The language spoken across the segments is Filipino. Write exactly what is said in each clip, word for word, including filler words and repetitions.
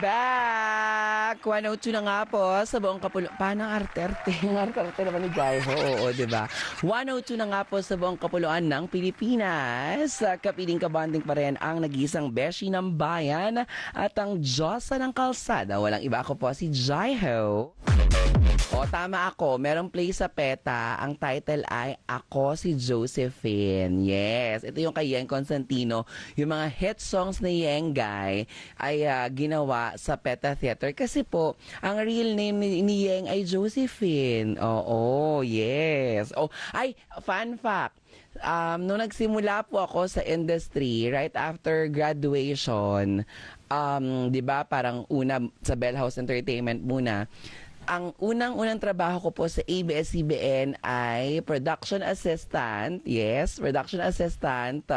back! one oh two na nga po sa buong kapuluan. Paano ang arte-arte? Ang arte-arte naman ni Jaiho. Oo, diba? one oh two na nga po sa buong kapuluan ng Pilipinas. Kapiling kabanding pa rin ang nag-iisang beshi ng bayan at ang Diyosa ng kalsada. Walang iba, ako po si Jaiho. O, tama ako. Merong play sa PETA. Ang title ay Ako si Josephine. Yes. Ito yung kay Yeng Constantino. Yung mga hit songs ni Yengay ay uh, ginawa sa PETA Theater. Kasi po, ang real name ni, ni Yeng ay Josephine. Oo, yes. Oh, ay, fun fact. Um, nung nagsimula po ako sa industry, right after graduation, um, di ba, parang una sa Bell House Entertainment muna, ang unang-unang trabaho ko po sa A B S C B N ay production assistant. Yes, production assistant.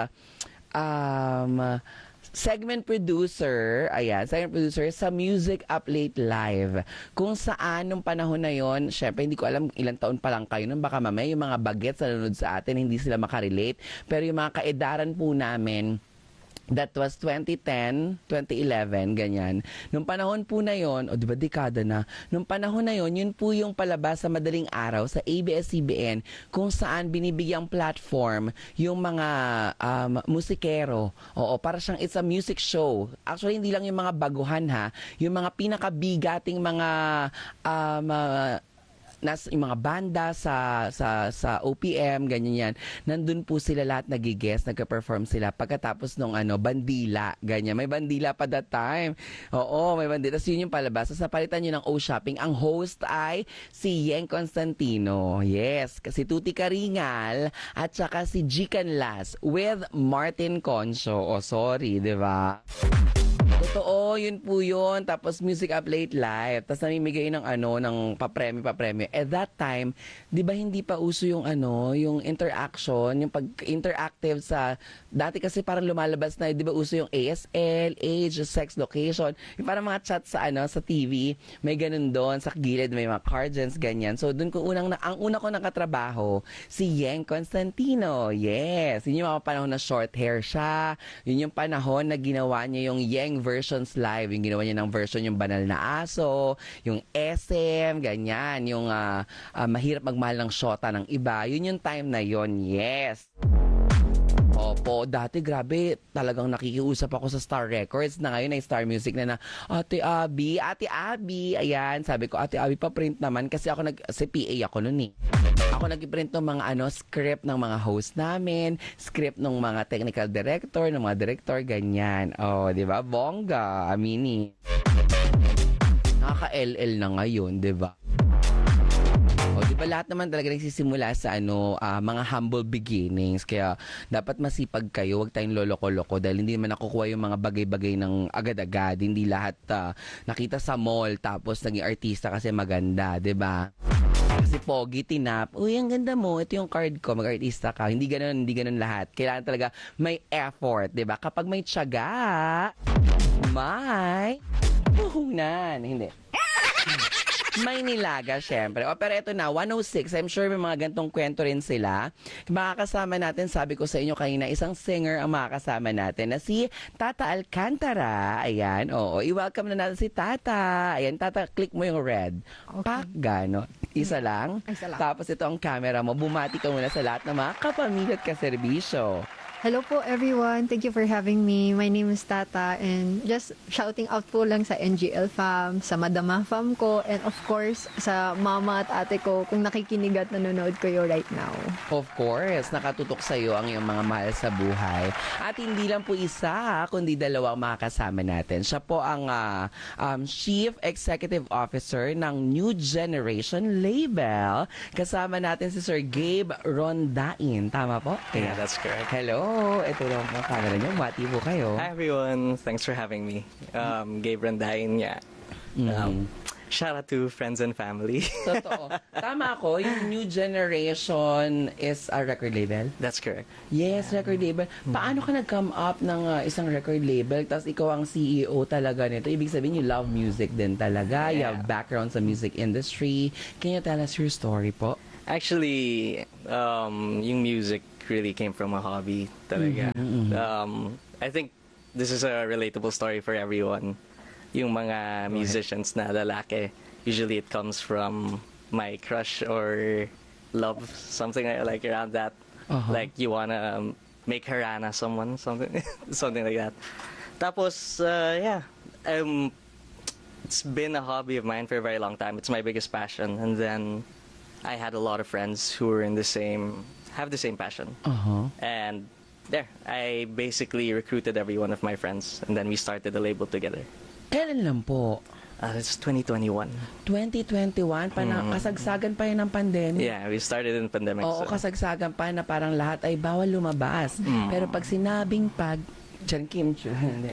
Um, segment producer. Ayan, segment producer sa Music Up Late Live. Kung saan, nung panahon na yon, syempre, hindi ko alam ilang taon pa lang kayo nun. Baka mamaya yung mga bagets na nanonood sa atin, hindi sila makarelate. Pero yung mga kaedaran po namin, that was twenty ten, twenty eleven, ganyan. Nung panahon po na yon, o di ba dekada na, nung panahon na yon, yun po yung palabas sa madaling araw sa A B S C B N kung saan binibigyang platform yung mga um, musikero. Oo, para siyang it's a music show. Actually, hindi lang yung mga baguhan ha, yung mga pinakabigating mga um, uh, nas yung mga banda sa sa sa O P M, ganyan yan. Nandun po sila lahat nagigest, nagka-perform sila pagkatapos nung ano, bandila, ganyan. May bandila pa that time. Oo, may bandila. Tapos yun yung palabas. Sa palitan nyo ng O-Shopping, ang host ay si Yeng Constantino. Yes, si Tuti Karingal at saka si G. Canlas with Martin Concho. Oh, sorry, di ba? Totoo, yun po yun. Tapos Music Up Late Live. Tapos namimigay ng ano, ng papremyo, papremyo. At that time, di ba hindi pa uso yung ano, yung interaction, yung pag-interactive sa, dati kasi parang lumalabas na, di ba uso yung A S L, age, sex, location. Yung parang mga chat sa ano, sa T V, may ganun doon, sa gilid, may mga cards, ganyan. So doon ko unang, ang una ko nakatrabaho, si Yeng Constantino. Yes, yun yung mga panahon na short hair siya. Yun yung panahon na ginawa niya yung Yeng versions live, yung ginawa niya ng version yung Banal na Aso, yung S M, ganyan, yung uh, uh, mahirap magmahal ng shota ng iba. Yun yung time na yon. Yes. Opo, dati grabe, talagang nakikiusap ako sa Star Records na ngayon ay Star Music na na, Ate Abby, Ate Abby, ayan, sabi ko, Ate Abby, pa-print naman kasi ako nag, si P A ako noon eh. Ako nag-print ng mga ano, script ng mga host namin, script ng mga technical director, ng mga director, ganyan. Oh, di ba? Bongga, amini. Nakaka-L L na ngayon, di ba? O, di ba lahat naman talaga nagsisimula sa ano, uh, mga humble beginnings. Kaya dapat masipag kayo, huwag tayong loloko-loko dahil hindi naman nakukuha yung mga bagay-bagay ng agad-agad. Hindi lahat uh, nakita sa mall tapos naging artista kasi maganda, di ba? Kasi pogi, tinap, uy, ang ganda mo, ito yung card ko, mag-artista ka. Hindi ganun, hindi ganun lahat. Kailangan talaga may effort, di ba? Kapag may tiyaga, may puhunan. Hindi. May nilaga, syempre. O, pero ito na, one oh six. I'm sure may mga gantong kwento rin sila. Makakasama natin, sabi ko sa inyo kanina, isang singer ang makakasama natin na si Tata Alcantara. Ayan, oo. I-welcome na natin si Tata. Ayan, Tata, click mo yung red. Okay. Pak, gano. Isa lang. Isa lang. Tapos ito ang camera mo. Bumati ka muna sa lahat ng mga kapamilya at kaserbisyo. Hello po everyone. Thank you for having me. My name is Tata and just shouting out po lang sa N G L Fam, sa Madama Fam ko, and of course sa mama at ate ko kung nakikinig at nanonood kayo right now. Of course, nakatutok sa iyo ang iyong mga mahal sa buhay. At hindi lang po isa, kundi dalawa ang makakasama natin. Siya po ang uh, um, Chief Executive Officer ng New Generation Label. Kasama natin si Sir Gabe Rondain. Tama po? Yeah, that's correct. Hello. Ito lang po camera niyo. Mati po kayo. Hi everyone. Thanks for having me. Um, Gabe Randain, yeah. Um, Mm-hmm. Shout out to friends and family. Totoo. Tama ako, yung New Generation is a record label? That's correct. Yes, record label. Paano ka nag-come up ng uh, isang record label tapos ikaw ang C E O talaga nito? Ibig sabihin, you love music din talaga. You Yeah. have background sa music industry. Can you tell us your story po? Actually, um, yung music really came from a hobby talaga. Mhm, mhm. Um, I think this is a relatable story for everyone. yung mga musicians na lalaki, usually it comes from my crush or love, something like, like around that. Uh-huh. Like you wanna um, make Harana someone, something, something like that. Tapos, uh, yeah, um, it's been a hobby of mine for a very long time. It's my biggest passion, and then I had a lot of friends who were in the same, have the same passion, Uh-huh. and there, I basically recruited every one of my friends, and then we started the label together. Kailan lang po? Uh, it's twenty twenty-one. twenty twenty-one, pa na, kasagsagan pa yun ng pandemic. Yeah, we started in pandemic. Oo, so- kasagsagan pa na parang lahat ay bawal lumabas. Pero pag sinabing pag, Chan Kim Chu, hindi.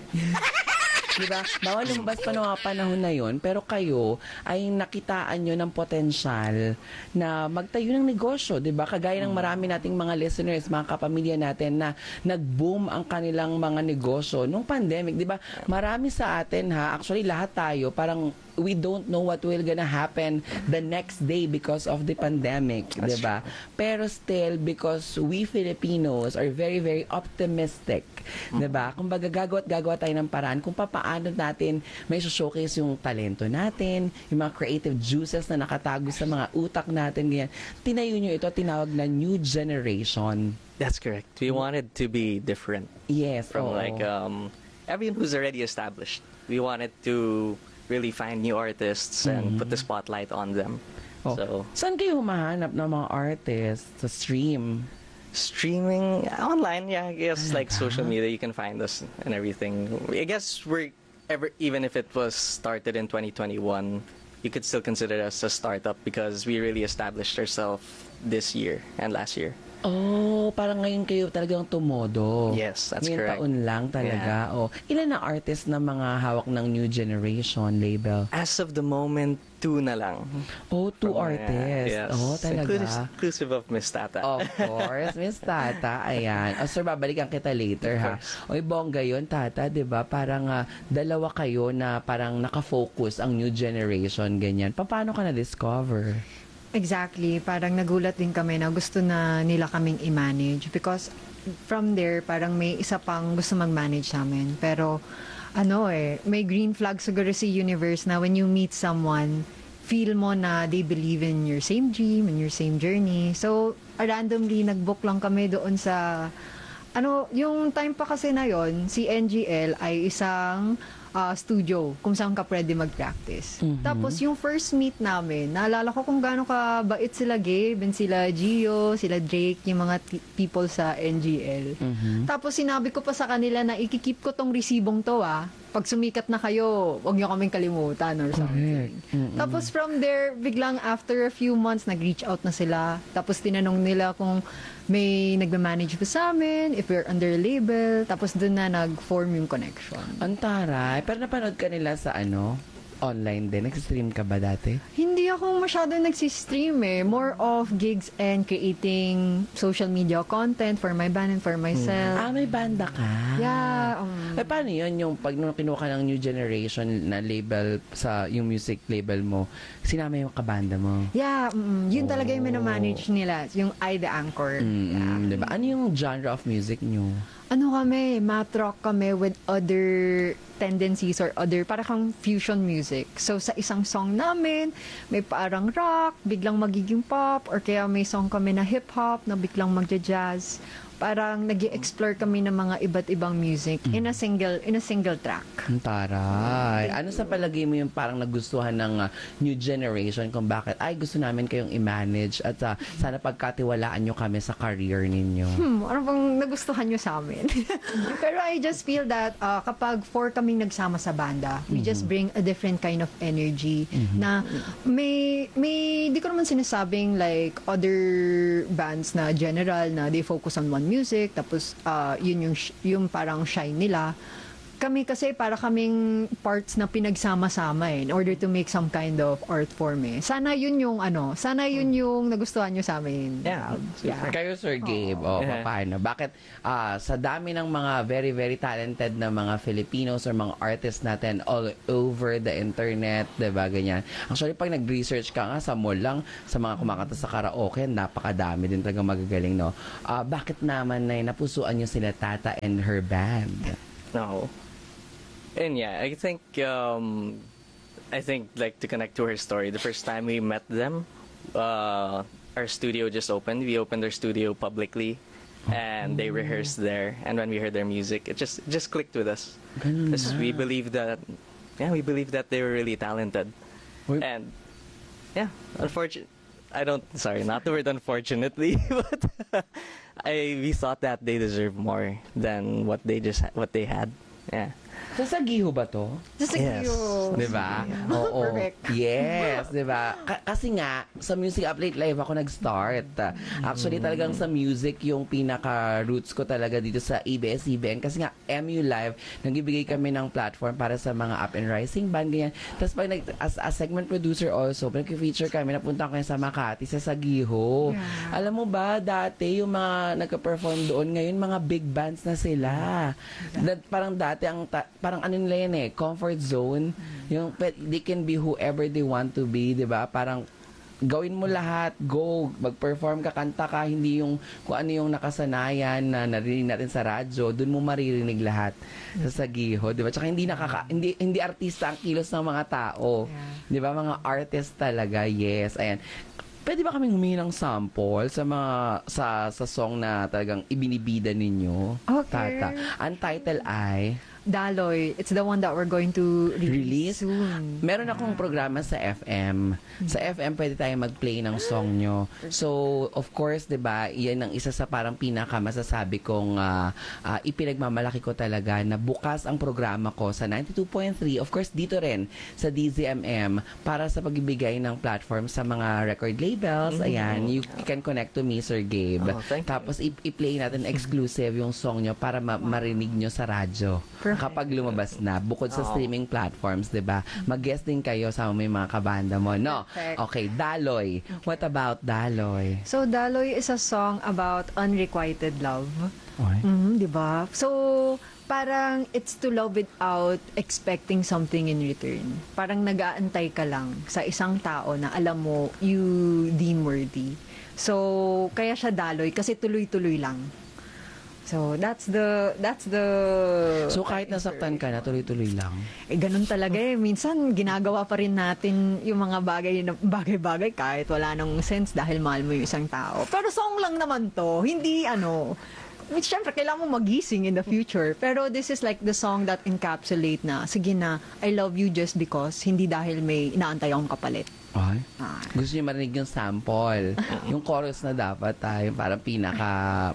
Diba? Bawal lumabas pa noong mga panahon na yon, pero kayo ay nakitaan nyo ng potensyal na magtayo ng negosyo, diba? Kagaya ng marami nating mga listeners, mga kapamilya natin na nag-boom ang kanilang mga negosyo nung pandemic, diba? Marami sa atin ha, actually lahat tayo, parang we don't know what will gonna happen the next day because of the pandemic, That's 'di ba? Pero still, because we Filipinos are very very optimistic, 'di ba? Kung baga gagawa at gagawa tayo ng paraan kung paano natin may showcase yung talento natin, yung mga creative juices na nakatago sa mga utak natin, ganyan. Tinayo nyo ito, tinawag na new generation. That's correct. We wanted to be different Yes, from oo. like um, everyone who's already established. We wanted to really find new artists and put the spotlight on them. Oh. So Saan kayo humahanap ng mga artists? Sa stream? streaming online, yeah, I guess like social media, you can find us and everything. I guess we're ever even if it was started in twenty twenty-one, you could still consider us a startup because we really established ourselves this year and last year. Oh, parang ngayon kayo talagang tumodo. Yes, that's Ngayong correct. taon lang talaga. Oh, ilan na artist na mga hawak ng New Generation label? As of the moment, two na lang. Oh, two From, uh, artists. yes. Oh, talaga. Inclus- Inclusive of Miss Tata. Of course, Miss Tata. Ayan. Oh, sir, babalikan kita later, ha? Oy, bongga yun, Tata, di ba? Parang ah, dalawa kayo na parang nakafocus ang New Generation, ganyan. Pa- Paano ka na-discover? Exactly. Parang nagulat din kami na gusto na nila kaming i-manage because from there, parang may isa pang gusto mag-manage sa amin. Pero, ano eh, may green flag siguro si universe na when you meet someone, feel mo na they believe in your same dream, in your same journey. So, randomly, nag-book lang kami doon sa, ano, yung time pa kasi na yon si N G L ay isang uh, studio kung saan ka pwede mag-practice. Tapos yung first meet namin, naalala ko kung gaano ka bait sila Gabe and sila Gio, sila Drake, yung mga t- people sa N G L. Tapos sinabi ko pa sa kanila na ikikip ko tong resibong to ah. Pag sumikat na kayo, huwag niyo kaming kalimutan or something. Tapos from there, biglang after a few months, nag-reach out na sila. Tapos tinanong nila kung may nagma-manage pa sa amin, if we're under label. Tapos dun na nag-form yung connection. Ang taray. Pero napanood ka nila sa ano? Online din? Nag-stream ka ba dati? Hindi ako masyado nagsistream eh. More of gigs and creating social media content for my band and for myself. Ah, may banda ka? Yeah. Um, Eh, paano yun yung pag nung kinuha ka ng New Generation na label sa yung music label mo, sinama yung kabanda mo? yeah, mm, yun talaga yung Oh. manamanage nila. Yung I the Anchor. Yeah. Mm, diba? Ano yung genre of music nyo? Ano kami, math rock kami with other tendencies or other, parang kang fusion music. So, sa isang song namin, may parang rock, biglang magiging pop, or kaya may song kami na hip-hop, na biglang magja-jazz. Parang nag-explore kami ng mga iba't ibang music in a single in a single track. Ang taray. Ano sa palagay mo yung parang nagustuhan ng uh, New Generation kung bakit, ay gusto namin kayong i-manage at uh, sana pagkatiwalaan nyo kami sa career ninyo? Hmm, ano bang nagustuhan nyo sa amin? Pero I just feel that uh, kapag four kaming nagsama sa banda, we just bring a different kind of energy na may, may, di ko naman sinasabing like other bands na general na they focus on one music, tapos uh, yun yung, sh- yung parang shine nila. Kami kasi para kaming parts na pinagsama-sama eh, in order to make some kind of art form eh. Sana yun yung ano, sana yun yung nagustuhan nyo sa amin. Yeah. Yeah. Kayo, Sir Gabe, oh, Yeah. paano? Bakit ah, sa dami ng mga very, very talented na mga Filipinos or mga artists natin all over the internet, diba, ganyan. Actually, pag nag-research ka nga sa mall lang, sa mga kumakanta sa karaoke, napakadami din talagang magagaling, no? Ah, bakit naman na napusuan nyo sila Tata and her band? No. And yeah, I think um, I think like to connect to her story. The first time we met them, uh, our studio just opened. We opened their studio publicly, and they rehearsed there. And when we heard their music, it just it just clicked with us. Ganun Because ba? we believe that, yeah, we believe that they were really talented. Uy. And yeah, unfortunately, I don't. Sorry, not the word unfortunately, but I we thought that they deserve more than what they just ha- what they had. Yeah. Sa Sagiho ba to? Just like Yes. you. Di ba? Oo. Perfect. Yes, di ba? Ka- kasi nga, sa Music Update Live ako nag-start. Actually, talagang sa music yung pinaka-roots ko talaga dito sa A B S C B N. Kasi nga, M U Live, nagbibigay kami ng platform para sa mga up and rising band, ganyan. Tapos pag nag, as a segment producer also, pag nag-feature kami, napunta ko sa Makati, sa Sagiho. Yeah. Alam mo ba, dati yung mga nagka-perform doon, ngayon mga big bands na sila. Na, parang dati, ang ta- parang ano nila yan eh, comfort zone. Yung, pe- they can be whoever they want to be, di ba? Parang, gawin mo lahat, go, mag-perform ka, kanta ka, hindi yung kung ano yung nakasanayan na narinig natin sa radyo, dun mo maririnig lahat sa Sagiho, di ba? Tsaka hindi nakaka, hindi, hindi artista ang kilos ng mga tao. Di ba? Mga artist talaga, yes. Ayan. Pwede ba kaming humingi ng sample sa mga sa sa song na talagang ibinibida ninyo? Okay. Tata. Ang title ay Daloy, it's the one that we're going to Release? release, soon. meron akong programa sa F M. Sa F M pwede tayo mag-play ng song nyo. So, of course, 'di ba, iyan ang isa sa parang pinaka masasabi kong ah, ah, ipinagmamalaki ko talaga na bukas ang programa ko sa ninety-two point three. Of course, dito rin sa D Z M M para sa pagbibigay ng platform sa mga record labels. Ayan, you can connect to me, Sir Gabe. Oh, thank you. Tapos i- i-play natin exclusive yung song nyo para ma- marinig nyo sa radyo. Perfect. Kapag lumabas na, bukod sa Oh. streaming platforms, 'di ba? Mag-guest din kayo sa may mga kabanda mo, no? Perfect. Okay, Daloy. What about Daloy? So, Daloy is a song about unrequited love. Okay. Mhm, di ba? So, parang it's to love without expecting something in return. Parang nag-aantay ka lang sa isang tao na alam mo, you deem worthy. So, kaya siya Daloy kasi tuloy-tuloy lang. So, that's the, that's the... So kahit nasaktan ka na, tuloy-tuloy lang. Eh, ganun talaga eh. Minsan, ginagawa pa rin natin yung mga bagay na bagay-bagay kahit wala nang sense dahil mahal mo yung isang tao. Pero song lang naman to. Hindi ano... Which, syempre, kailangan mo magising in the future. Pero this is like the song that encapsulate na, sige na, I love you just because, hindi dahil may inaantay akong kapalit. Ay? Ah. Gusto niyo marinig yung sample. Yung chorus na dapat tayo, parang pinaka...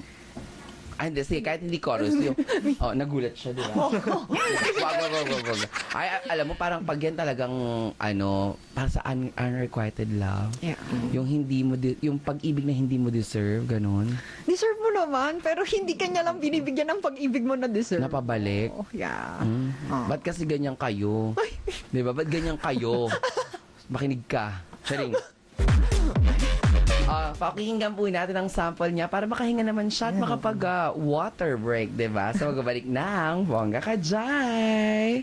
Ay, hindi. Sige, kahit hindi chorus. Yung, oh, nagulat siya, di ba? Wag, wag, wag, wag, wag. Ay, alam mo, parang pag yan talagang, ano, para sa un- unrequited love. Yeah. Yung hindi mo, de- yung pag-ibig na hindi mo deserve, ganun. Deserve mo naman, pero hindi kanya lang binibigyan ng pag-ibig mo na deserve. Napabalik. Oh, yeah. Hmm. Oh. Ba't kasi ganyan kayo? Di ba? Ba't ganyan kayo? Makinig ka. Charing. Ah, pakinggan po natin ang sample niya para makahinga naman siya at makapag ah, water break, di ba? So, magbabalik ng Bongga Ka Jai!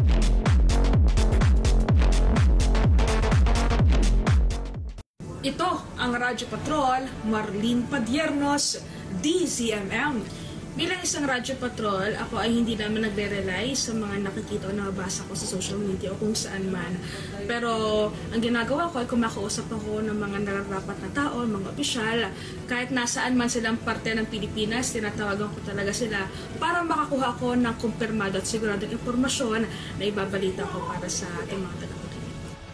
Ito ang Radyo Patrol, Marlene Padiernos, D Z M M. Bilang isang Radyo Patrol, ako ay hindi naman nagre-rely sa mga nakikita o nabasa ko sa social media o kung saan man. Pero ang ginagawa ko ay kumakausap ako ng mga nararapat na tao, mga opisyal. Kahit nasaan man silang parte ng Pilipinas, tinatawagan ko talaga sila para makakuha ko ng kumpirmado at siguradong impormasyon na ibabalita ko para sa ating mga taga